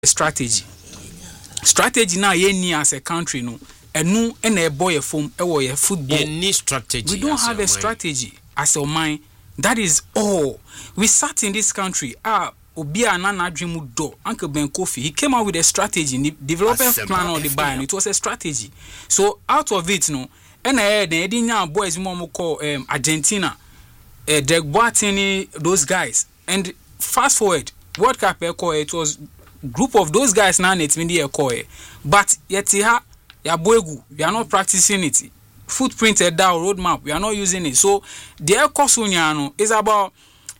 strategy now ye as a country no enu na boy form e football. Any strategy. We don't have a strategy as a mind. That is all. We sat in this country. Obia Nana Dream do Uncle Ben Kofi. He came out with a strategy, the development plan on the buy, and it was a strategy. So out of it, no, and the boys more call Argentina, Derek Boateng, those guys. And fast forward, World Cup it was group of those guys now it's media but yet ya boegu, we are not practicing it. Footprint down roadmap, we are not using it. So the Ekosunyano is about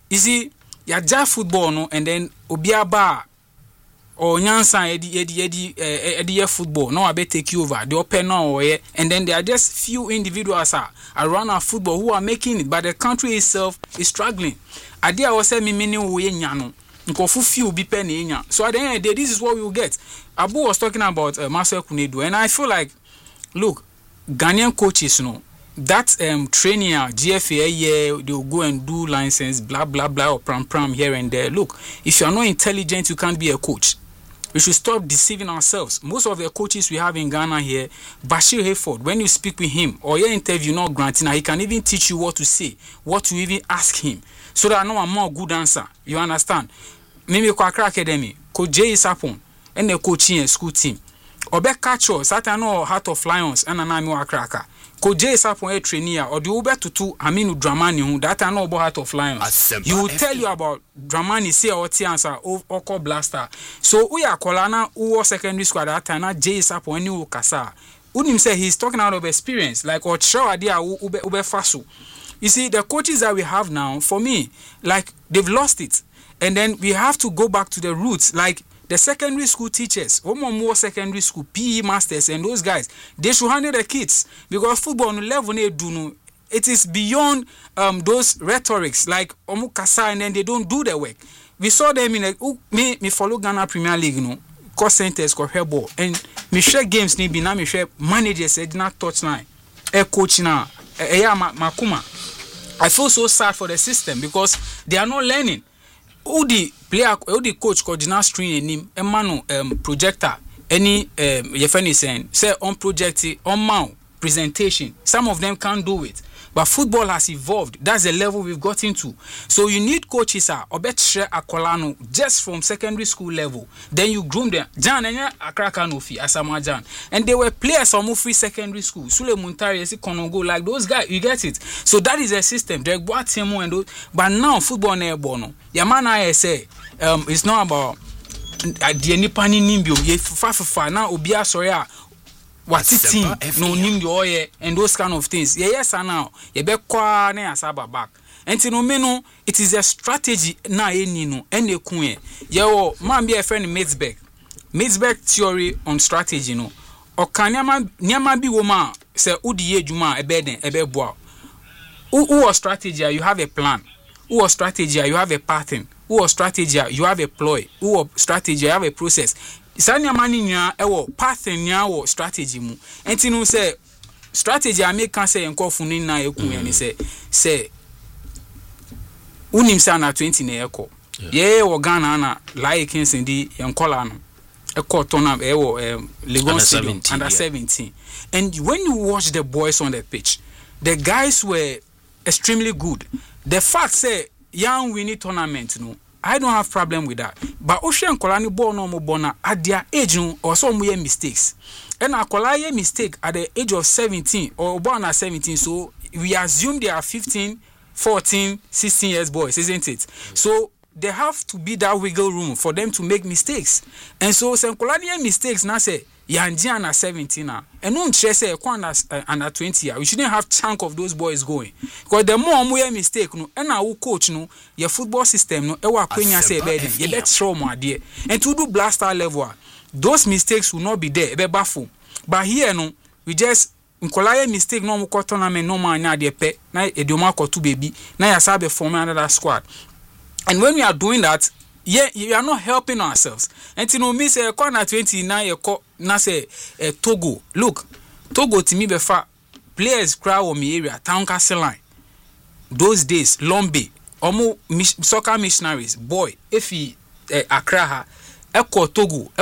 ya football no, and then obiaba or nyansa edi football no abe take you over the open now and then there are just few individuals around our football who are making it, but the country itself is struggling. Idea was say me we nyano nkofu few bi pe na nya. So at the end of the day, this is what we will get. Abu was talking about Marcel Kunedu, and I feel like, look, Ghanaian coaches, that training GFA they'll go and do license, blah blah blah, or pram here and there. Look, if you are not intelligent, you can't be a coach. We should stop deceiving ourselves. Most of the coaches we have in Ghana here, Bashir Hayford, when you speak with him or your interview not granting, he can even teach you what to say, what to even ask him, so that I know a more good answer. You understand? Maybe Kwakra Academy, Coach Jay Sapon, and the coaching school team. Obe Kacho, Satano Heart of Lions, and Anami Wakraka. Coach Jay Sapon a trainee, or the Uber to Aminu Dramani, that I know about Heart of Lions. You will tell you about Dramani, say or Tiansa, or call Blaster. So we are Kolana, who was secondary school at that time, Jay Sapon, and you Kasa. Udim say he's talking out of experience, like or show idea Ube Fasu. You see, the coaches that we have now, for me, like they've lost it. And then we have to go back to the roots, like the secondary school teachers, more secondary school, PE masters, and those guys, they should handle the kids. Because football on the level they do, it is beyond those rhetorics, like Omukasa, and then they don't do the work. We saw them in me follow Ghana Premier League, course centers, ball, and me share games, me share managers, not touchline, coach now, Makuma. I feel so sad for the system because they are not learning. Who the player, who the coach coordinator screen him, Emmanuel projector, any Yefeni saying, say on project, on mount presentation. Some of them can't do it. But football has evolved. That's the level we've got into. So you need coaches Obet Akolano just from secondary school level. Then you groom them. Jan and Akrakanofi, Asama Jan. And they were players from free secondary school. Sule Muntari, Konongo, like those guys, you get it. So that is a system. They bought him and those. But now football near Bono. Yamana I say it's not about the Nipani Nimbio. Ye fa now Obia Soya. What team no nim the oil and those kind of things. Yes, now you be kwa na asaba back. And no meno, it is a strategy na enino ene kunye. Yo man be a friend Matsberg theory on strategy no. O kanyama nyama bi woma say udi ejuma ebeden ebeboa. Who strategy you have a plan. Who strategy you have a pattern. Who strategy you have a ploy. Who strategy you have a process. Sanya mani nya ewo pattern nya wo strategy mu enti no say strategy I make can say enkofu ni na eku ni say unim sa na 20 na eko ye wo Ghana na like ndi enkola no eko tona ewo Lagos Stadium under 17 and when you watch the boys on the pitch the guys were extremely good. The fact say young winning tournament no I don't have problem with that. But Ocean Kolani born no more at their age or some way mistakes. And a mistake at the age of 17 or born at 17. So we assume they are 15, 14, 16 years boys, isn't it? So there have to be that wiggle room for them to make mistakes. And so some Kolani mistakes now say Yanji under 17 now. And no say under 20 we shouldn't have chunk of those boys going. Because the more we mistake no and our coach no your football system no ewa kwenya say bed you bet show more there. And to do blaster level those mistakes will not be there be baffle. But here no we just nkolaye mistake no mo tournament no man na de pe na edioma ko to baby na ya sabe form another squad. And when we are doing that you are not helping ourselves. And you know me say corner 29 you na say Togo. Look, Togo to me befa players crowd on me area town castle line. Those days Lombe, omo soccer missionaries boy if he Accra ɛkɔ Togo